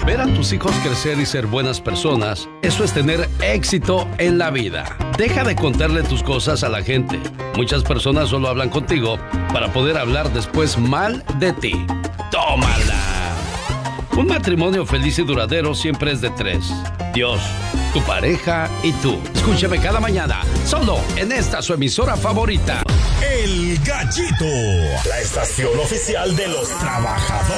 Ver a tus hijos crecer y ser buenas personas, eso es tener éxito en la vida. Deja de contarle tus cosas a la gente. Muchas personas solo hablan contigo para poder hablar después mal de ti. ¡Tómala! Un matrimonio feliz y duradero siempre es de 3. Dios, tu pareja y tú. Escúchame cada mañana, solo en esta su emisora favorita. El Gallito, la estación oficial de los trabajadores.